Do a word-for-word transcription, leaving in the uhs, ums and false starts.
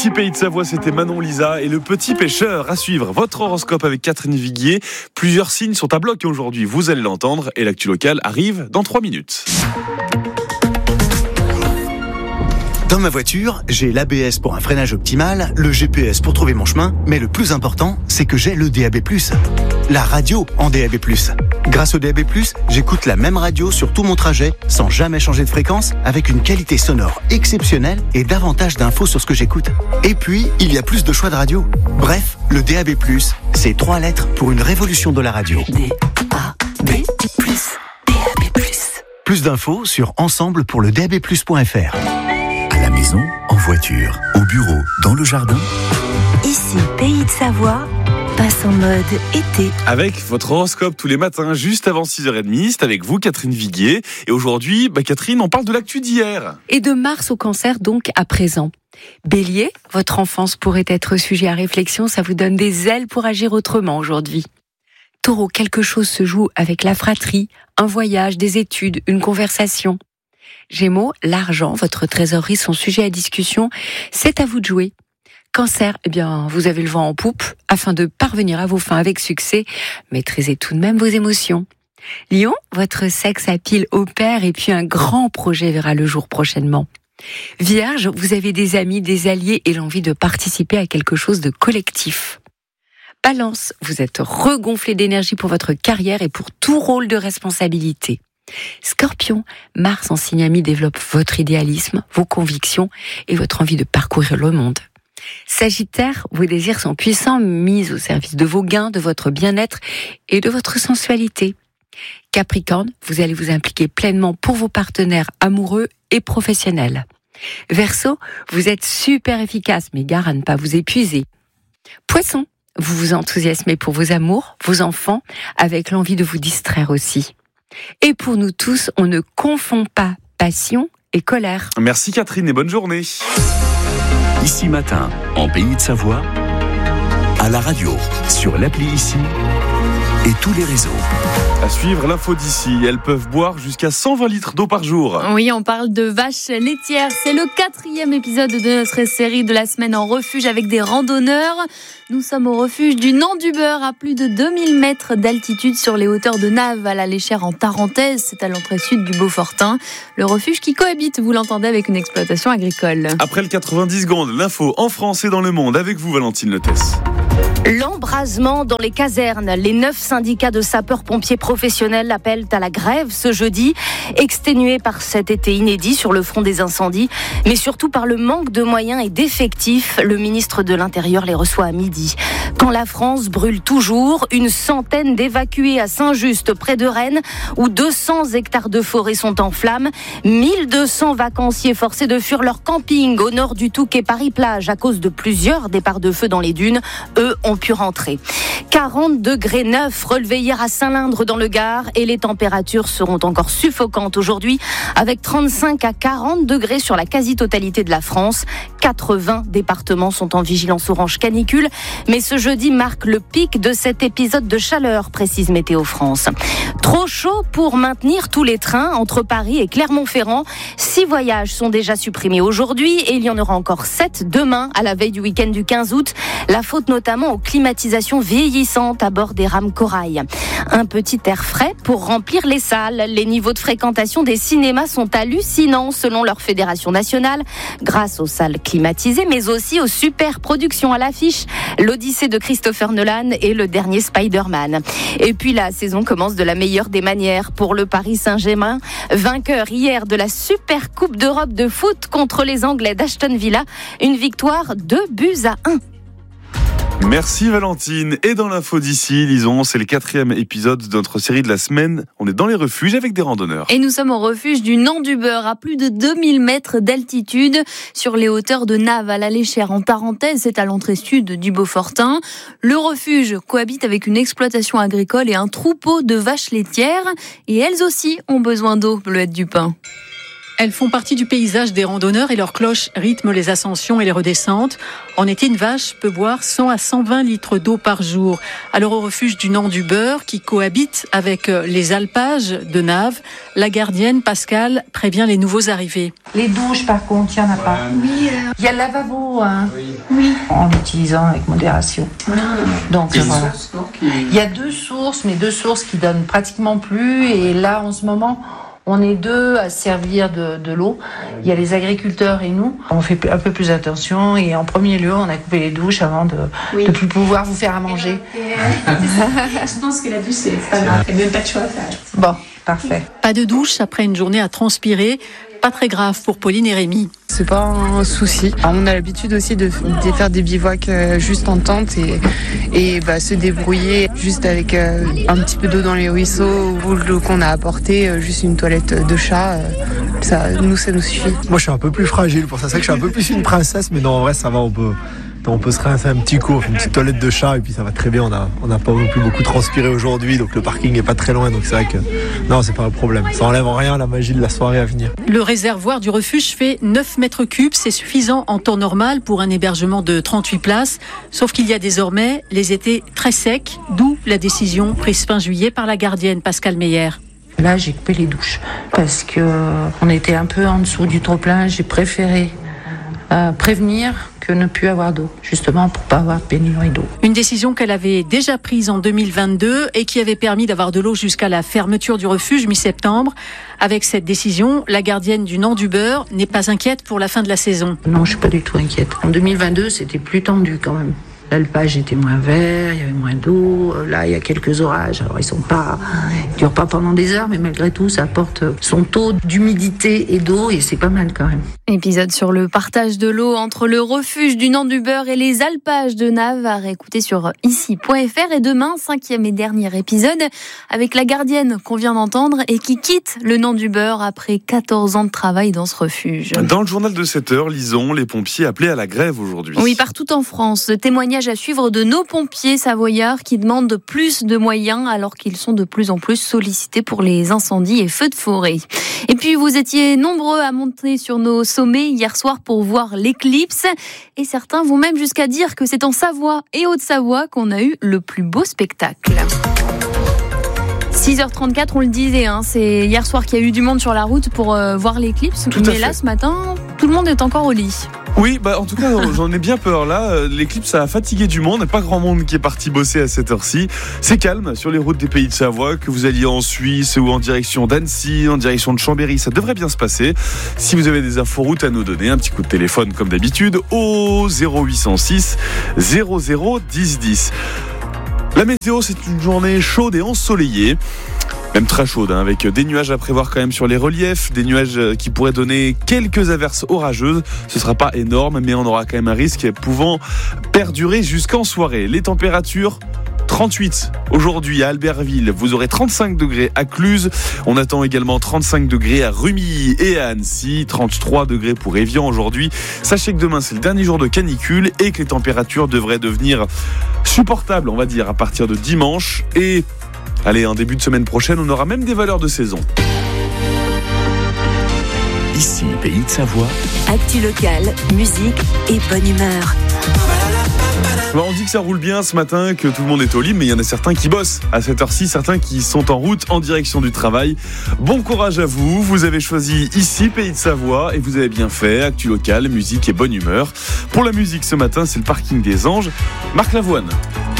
Ici Pays de Savoie, c'était Manon Lisa et le petit pêcheur. À suivre, votre horoscope avec Catherine Viguier. Plusieurs signes sont à bloc aujourd'hui, vous allez l'entendre. Et l'actu locale arrive dans trois minutes. Dans ma voiture, j'ai l'A B S pour un freinage optimal, le G P S pour trouver mon chemin, mais le plus important, c'est que j'ai le D A B plus. La radio en D A B plus. Grâce au D A B plus, j'écoute la même radio sur tout mon trajet, sans jamais changer de fréquence, avec une qualité sonore exceptionnelle et davantage d'infos sur ce que j'écoute. Et puis, il y a plus de choix de radio. Bref, le D A B plus, c'est trois lettres pour une révolution de la radio. D A B plus, D A B plus. Plus d'infos sur ensemble pour le D A B plus point F R. À la maison, en voiture, au bureau, dans le jardin. Ici, Pays de Savoie, passe en mode été. Avec votre horoscope tous les matins, juste avant six heures trente, c'est avec vous, Catherine Viguier. Et aujourd'hui, bah Catherine, on parle de l'actu d'hier. Et de Mars au cancer, donc à présent. Bélier, votre enfance pourrait être sujet à réflexion, ça vous donne des ailes pour agir autrement aujourd'hui. Taureau, quelque chose se joue avec la fratrie, un voyage, des études, une conversation. Gémeaux, l'argent, votre trésorerie sont sujets à discussion, c'est à vous de jouer. Cancer, eh bien, vous avez le vent en poupe. Afin de parvenir à vos fins avec succès, maîtrisez tout de même vos émotions. Lion, votre sexe à pile opère et puis un grand projet verra le jour prochainement. Vierge, vous avez des amis, des alliés et l'envie de participer à quelque chose de collectif. Balance, vous êtes regonflé d'énergie pour votre carrière et pour tout rôle de responsabilité. Scorpion, Mars en signe ami développe votre idéalisme, vos convictions et votre envie de parcourir le monde. Sagittaire, vos désirs sont puissants, mis au service de vos gains, de votre bien-être et de votre sensualité. Capricorne, vous allez vous impliquer pleinement pour vos partenaires amoureux et professionnels. Verseau, vous êtes super efficace, mais gare à ne pas vous épuiser. Poisson, vous vous enthousiasmez pour vos amours, vos enfants, avec l'envie de vous distraire aussi. Et pour nous tous, on ne confond pas passion et colère. Merci Catherine et bonne journée. Ici Matin, en Pays de Savoie, à la radio, sur l'appli Ici et tous les réseaux. À suivre l'info d'ici, elles peuvent boire jusqu'à cent vingt litres d'eau par jour. Oui, on parle de vaches laitières. C'est le quatrième épisode de notre série de la semaine en refuge avec des randonneurs. Nous sommes au refuge du Nant-du-Beurre à plus de deux mille mètres d'altitude sur les hauteurs de Naves à la Léchère en Tarentaise. C'est à l'entrée sud du Beaufortin. Le refuge qui cohabite, vous l'entendez, avec une exploitation agricole. Après le quatre-vingt-dix secondes, l'info en France et dans le monde avec vous Valentine Letès. L'embrasement dans les casernes. Les neuf syndicats de sapeurs-pompiers professionnels appellent à la grève ce jeudi, exténués par cet été inédit sur le front des incendies, mais surtout par le manque de moyens et d'effectifs. Le ministre de l'Intérieur les reçoit à midi. Quand la France brûle toujours, une centaine d'évacués à Saint-Just, près de Rennes, où deux cents hectares de forêt sont en flammes, mille deux cents vacanciers forcés de fuir leur camping au nord du Touquet Paris-Plage à cause de plusieurs départs de feu dans les dunes. Eux ont pu rentrer. quarante degrés neuf relevés hier à Saint-Lindre dans le Gard et les températures seront encore suffocantes aujourd'hui avec trente-cinq à quarante degrés sur la quasi-totalité de la France. quatre-vingts départements sont en vigilance orange canicule, mais ce jeudi marque le pic de cet épisode de chaleur, précise Météo France. Trop chaud pour maintenir tous les trains entre Paris et Clermont-Ferrand. Six voyages sont déjà supprimés aujourd'hui et il y en aura encore sept demain à la veille du week-end du quinze août. La faute notamment aux climatisations vieillissantes à bord des rames Corail. Un petit air frais pour remplir les salles. Les niveaux de fréquentation des cinémas sont hallucinants selon leur fédération nationale, grâce aux salles climatisées, mais aussi aux super productions à l'affiche. L'Odyssée de Christopher Nolan et le dernier Spider-Man. Et puis la saison commence de la meilleure des manières pour le Paris Saint-Germain, vainqueur hier de la Super Coupe d'Europe de foot contre les Anglais d'Aston Villa. Une victoire deux buts à un. Merci Valentine. Et dans l'info d'ici, lisons, c'est le quatrième épisode de notre série de la semaine. On est dans les refuges avec des randonneurs. Et nous sommes au refuge du Nant-du-Beurre à plus de deux mille mètres d'altitude sur les hauteurs de Naves à la Léchère en Tarentaise. C'est à l'entrée sud du Beaufortin. Le refuge cohabite avec une exploitation agricole et un troupeau de vaches laitières. Et elles aussi ont besoin d'eau, Bleuette Dupin. Elles font partie du paysage des randonneurs et leurs cloches rythment les ascensions et les redescentes. En été, une vache peut boire cent à cent vingt litres d'eau par jour. Alors au refuge du Nant-du-Beurre, qui cohabite avec les alpages de Naves, la gardienne Pascal prévient les nouveaux arrivés. Les douches, par contre, il n'y en a pas. Oui. Euh... Il y a le lavabo, hein. Oui. oui. En l'utilisant avec modération. Ah. Donc voilà. Il y a deux sources, mais deux sources qui donnent pratiquement plus. Et là, en ce moment, on est deux à servir de, de l'eau. Il y a les agriculteurs et nous. On fait un peu plus attention et en premier lieu, on a coupé les douches avant de ne oui. plus pouvoir vous faire à manger. Et, euh, je pense que la douche, c'est pas grave. Il n'y a même pas de choix à faire. Bon, parfait. Pas de douche après une journée à transpirer. Pas très grave pour Pauline et Rémi. C'est pas un souci. On a l'habitude aussi de, de faire des bivouacs juste en tente et, et bah, se débrouiller juste avec euh, un petit peu d'eau dans les ruisseaux ou l'eau qu'on a apporté, euh, juste une toilette de chat. Euh, ça, nous, ça nous suffit. Moi, je suis un peu plus fragile pour ça. C'est vrai que je suis un peu plus une princesse, mais non, en vrai, ça va. On peut, on peut se rincer un petit coup, une petite toilette de chat et puis ça va très bien. On a, on n'a pas non plus beaucoup transpiré aujourd'hui, donc le parking est pas très loin. Donc c'est vrai que non, c'est pas un problème. Ça enlève en rien la magie de la soirée à venir. Le réservoir du refuge fait neuf mètres cubes. C'est suffisant en temps normal pour un hébergement de trente-huit places. Sauf qu'il y a désormais les étés très secs, d'où la décision prise fin juillet par la gardienne Pascal Meyer. Là, j'ai coupé les douches parce que on était un peu en dessous du trop-plein. J'ai préféré euh, prévenir que ne plus avoir d'eau, justement pour pas avoir de pénurie d'eau. Une décision qu'elle avait déjà prise en deux mille vingt-deux et qui avait permis d'avoir de l'eau jusqu'à la fermeture du refuge mi-septembre. Avec cette décision, la gardienne du Nant-du-Beurre n'est pas inquiète pour la fin de la saison. Non, je suis pas du tout inquiète. En deux mille vingt-deux, c'était plus tendu quand même. L'alpage était moins vert, il y avait moins d'eau. Là, il y a quelques orages. Alors, ils sont pas, ils durent pas pendant des heures, mais malgré tout, ça apporte son taux d'humidité et d'eau et c'est pas mal quand même. Épisode sur le partage de l'eau entre le refuge du Nant-du-Beurre et les alpages de Naves à réécouter sur ici point f r. Et demain, cinquième et dernier épisode avec la gardienne qu'on vient d'entendre et qui quitte le Nant-du-Beurre après quatorze ans de travail dans ce refuge. Dans le journal de sept heures, lisons les pompiers appelés à la grève aujourd'hui. Oui, partout en France, témoignage à suivre de nos pompiers savoyards qui demandent plus de moyens alors qu'ils sont de plus en plus sollicités pour les incendies et feux de forêt. Et puis vous étiez nombreux à monter sur nos sommets hier soir pour voir l'éclipse et certains vont même jusqu'à dire que c'est en Savoie et Haute-Savoie qu'on a eu le plus beau spectacle. six heures trente-quatre, on le disait, hein, c'est hier soir qu'il y a eu du monde sur la route pour euh, voir l'éclipse. Tout mais là, ce matin, tout le monde est encore au lit. Oui, bah en tout cas, j'en ai bien peur là. L'éclipse a fatigué du monde. Pas grand monde qui est parti bosser à cette heure-ci. C'est calme sur les routes des pays de Savoie. Que vous alliez en Suisse ou en direction d'Annecy, en direction de Chambéry, ça devrait bien se passer. Si vous avez des inforoutes à nous donner, un petit coup de téléphone comme d'habitude au zéro huit cent six zéro zéro dix dix. La météo, c'est une journée chaude et ensoleillée. Même très chaude, hein, avec des nuages à prévoir quand même sur les reliefs, des nuages qui pourraient donner quelques averses orageuses. Ce ne sera pas énorme, mais on aura quand même un risque pouvant perdurer jusqu'en soirée. Les températures, trente-huit aujourd'hui à Albertville, vous aurez trente-cinq degrés à Cluse, on attend également trente-cinq degrés à Rumilly et à Annecy, trente-trois degrés pour Évian aujourd'hui. Sachez que demain c'est le dernier jour de canicule et que les températures devraient devenir supportables, on va dire, à partir de dimanche. Et allez, en début de semaine prochaine, on aura même des valeurs de saison. Ici, Pays de Savoie. Actu locale, musique et bonne humeur. On dit que ça roule bien ce matin, que tout le monde est au lit, mais il y en a certains qui bossent à cette heure-ci, certains qui sont en route en direction du travail. Bon courage à vous, vous avez choisi ici Pays de Savoie et vous avez bien fait. Actu locale, musique et bonne humeur. Pour la musique ce matin, c'est le Parking des Anges. Marc Lavoine.